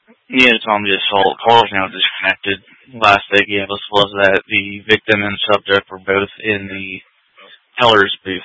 Yeah, it's on the assault. Call's now disconnected. Last they gave us was that the victim and subject were both in the teller's booth.